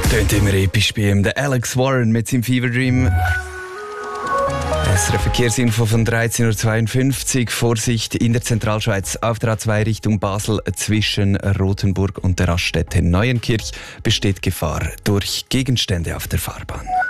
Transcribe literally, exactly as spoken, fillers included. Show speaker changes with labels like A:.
A: Tönt immer episch bei ihm. Der Alex Warren mit seinem Fever Dream. S R F Verkehrsinfo von dreizehn Uhr zweiundfünfzig. Vorsicht in der Zentralschweiz auf der A zwei Richtung Basel zwischen Rothenburg und der Raststätte Neuenkirch besteht Gefahr durch Gegenstände auf der Fahrbahn.